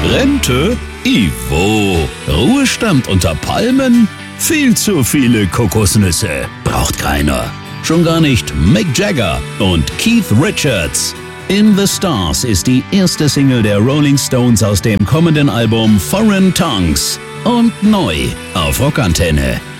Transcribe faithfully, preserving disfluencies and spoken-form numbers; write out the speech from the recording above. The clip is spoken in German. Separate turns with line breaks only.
Rente? Ivo. Ruhestand unter Palmen? Viel zu viele Kokosnüsse. Braucht keiner. Schon gar nicht Mick Jagger und Keith Richards. In the Stars ist die erste Single der Rolling Stones aus dem kommenden Album Foreign Tongues. Und neu auf Rockantenne.